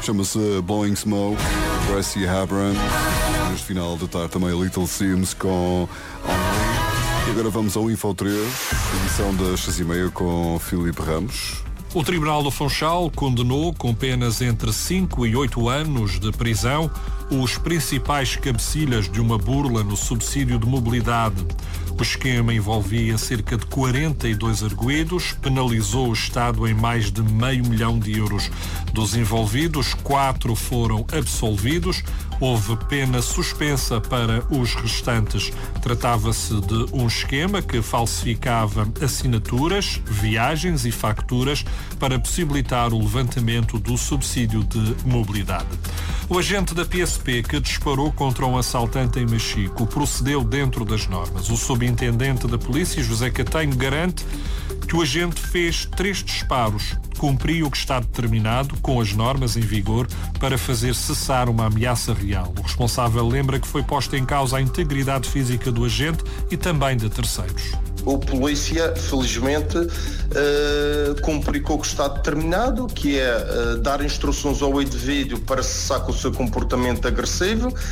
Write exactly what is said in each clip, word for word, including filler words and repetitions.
chama-se Blowing Smoke, Gracie Habron. Neste final de tarde também Little Sims com Only. E agora vamos ao Info três, edição das seis e meia com Filipe Ramos. O Tribunal do Funchal condenou com penas entre cinco e oito anos de prisão os principais cabecilhas de uma burla no subsídio de mobilidade. O esquema envolvia cerca de quarenta e dois arguidos, penalizou o Estado em mais de meio milhão de euros. Dos envolvidos, quatro foram absolvidos. Houve pena suspensa para os restantes. Tratava-se de um esquema que falsificava assinaturas, viagens e facturas para possibilitar o levantamento do subsídio de mobilidade. O agente da P S P que disparou contra um assaltante em Machico procedeu dentro das normas. O subintendente da polícia, José Catanho, garante que o agente fez três disparos, cumpriu o que está determinado com as normas em vigor para fazer cessar uma ameaça real. O responsável lembra que foi posta em causa a integridade física do agente e também de terceiros. O polícia, felizmente, uh, cumpriu com o que está determinado, que é uh, dar instruções ao indivíduo para cessar com o seu comportamento agressivo, uh,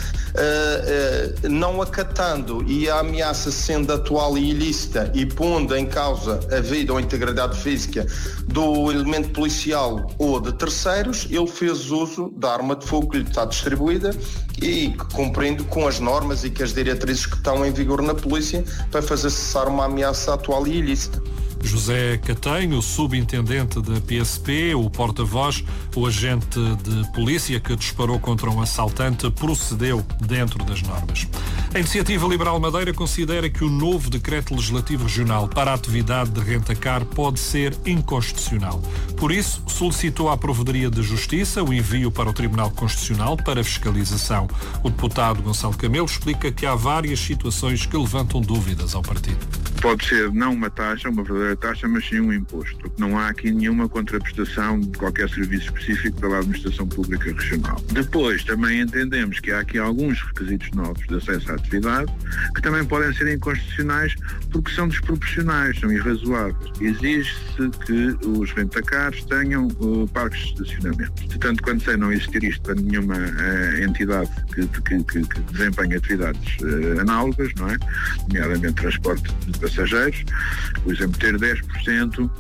uh, não acatando e a ameaça sendo atual e ilícita e pondo em causa a vida ou a integridade física do elemento policial ou de terceiros, ele fez uso da arma de fogo que lhe está distribuída e cumprindo com as normas e com as diretrizes que estão em vigor na polícia para fazer cessar uma ameaça atual e ilícita. José Catanho, subintendente da P S P, o porta-voz, o agente de polícia que disparou contra um assaltante, procedeu dentro das normas. A Iniciativa Liberal Madeira considera que o novo decreto legislativo regional para a atividade de rentacar pode ser inconstitucional. Por isso, solicitou à Provedoria de Justiça o envio para o Tribunal Constitucional para fiscalização. O deputado Gonçalo Camelo explica que há várias situações que levantam dúvidas ao partido. Pode ser não uma taxa, uma verdadeira taxa, mas sim um imposto. Não há aqui nenhuma contraprestação de qualquer serviço específico pela Administração Pública Regional. Depois, também entendemos que há aqui alguns requisitos novos de acesso à atividade que também podem ser inconstitucionais porque são desproporcionais, são irrazoáveis. Exige-se que os rentacares tenham uh, parques de estacionamento. Portanto, quando sei, não existir isto para nenhuma uh, entidade que, que, que, que desempenhe atividades uh, análogas, não é? Nomeadamente transporte de passageiros, por exemplo, ter dez por cento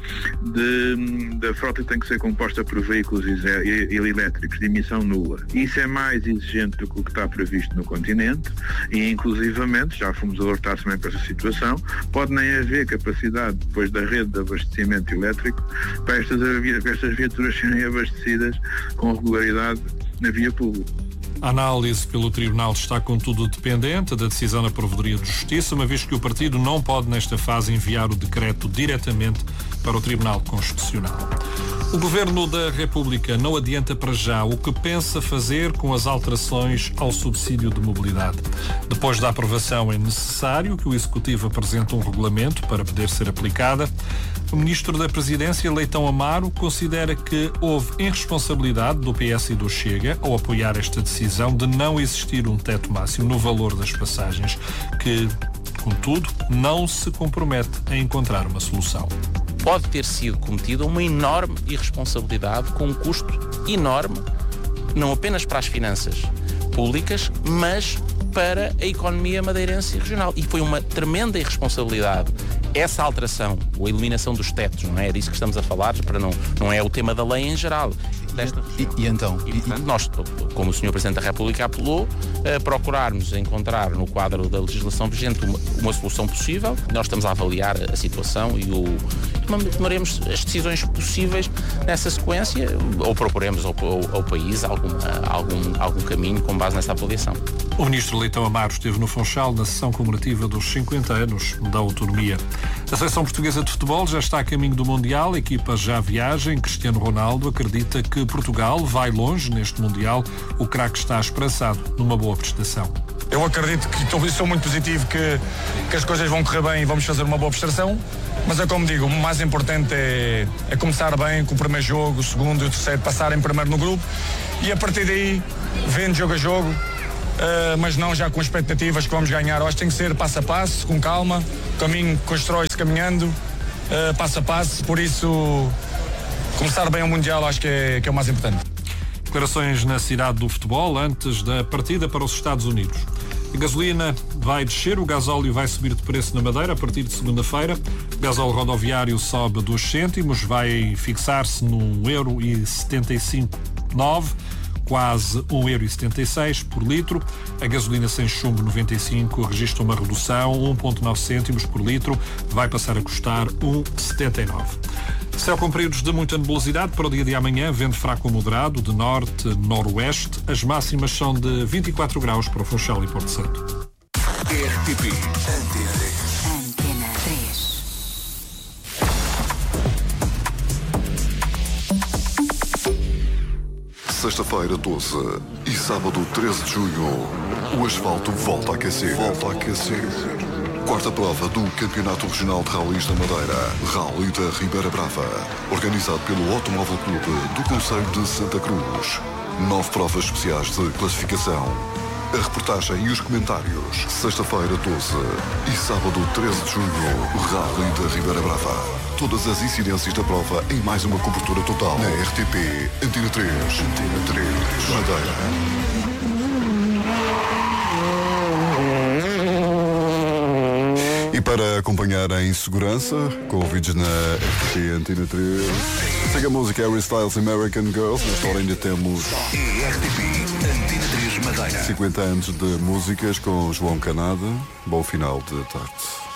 de, da frota tem que ser composta por veículos elétricos de emissão nula. Isso é mais exigente do que o que está previsto no continente e, inclusivamente, já fomos alertados também para essa situação, pode nem haver capacidade, depois da rede de abastecimento elétrico, para estas, para estas viaturas serem abastecidas com regularidade na via pública. A análise pelo Tribunal está, contudo, dependente da decisão da Provedoria de Justiça, uma vez que o partido não pode, nesta fase, enviar o decreto diretamente para o Tribunal Constitucional. O Governo da República não adianta para já o que pensa fazer com as alterações ao subsídio de mobilidade. Depois da aprovação, é necessário que o Executivo apresente um regulamento para poder ser aplicada. O Ministro da Presidência, Leitão Amaro, considera que houve irresponsabilidade do P S e do Chega ao apoiar esta decisão de não existir um teto máximo no valor das passagens, que, contudo, não se compromete a encontrar uma solução. Pode ter sido cometida uma enorme irresponsabilidade com um custo enorme, não apenas para as finanças públicas, mas para a economia madeirense e regional. E foi uma tremenda irresponsabilidade essa alteração, ou a eliminação dos tetos, não é? É disso que estamos a falar, para não, não é o tema da lei em geral. Desta... E, e então? E, portanto, nós, como o senhor Presidente da República apelou, a procurarmos encontrar no quadro da legislação vigente uma, uma solução possível. Nós estamos a avaliar a situação e o, tomaremos as decisões possíveis nessa sequência, ou proporemos ao, ao, ao país alguma, algum, algum caminho com base nessa avaliação. O Ministro Leitão Amaro esteve no Funchal na sessão comemorativa dos cinquenta anos da autonomia. A seleção portuguesa de futebol já está a caminho do Mundial, a equipa já viaja. Cristiano Ronaldo acredita que Portugal vai longe neste Mundial. O craque está esperançado numa boa prestação. Eu acredito que sou muito positivo, que, que as coisas vão correr bem e vamos fazer uma boa prestação, mas é como digo, o mais importante é, é começar bem com o primeiro jogo, o segundo e o terceiro, passarem primeiro no grupo e a partir daí, vendo jogo a jogo, uh, mas não já com expectativas que vamos ganhar. Eu acho que tem que ser passo a passo, com calma, o caminho constrói-se caminhando, uh, passo a passo, por isso começar bem o Mundial acho que é, que é o mais importante. Declarações na cidade do futebol antes da partida para os Estados Unidos. A gasolina vai descer, o gasóleo vai subir de preço na Madeira a partir de segunda-feira. O gasóleo rodoviário sobe dois cêntimos, vai fixar-se no um euro e setenta e cinco nove, quase um euro e setenta e seis por litro. A gasolina sem chumbo noventa e cinco registra uma redução, um vírgula nove cêntimos por litro, vai passar a custar um vírgula setenta e nove. Céu com períodos de muita nebulosidade para o dia de amanhã, vento fraco ou moderado, de norte-noroeste. As máximas são de vinte e quatro graus para o Funchal e Porto Santo. R T P Antena três. Sexta-feira, doze e sábado, treze de junho, o asfalto volta a aquecer. Volta a aquecer. Quarta prova do Campeonato Regional de Rallys da Madeira, Rally da Ribeira Brava, organizado pelo Automóvel Clube do Concelho de Santa Cruz. Nove provas especiais de classificação. A reportagem e os comentários. Sexta-feira, doze e sábado, treze de junho, Rally da Ribeira Brava. Todas as incidências da prova em mais uma cobertura total na R T P Antena três. Antena três, Madeira. E para acompanhar em segurança, com vídeos na R T P Antena três, siga a música Harry Styles American Girls. Nesta hora ainda temos R T P Antena três Madeira. cinquenta anos de músicas com João Canada. Bom final de tarde.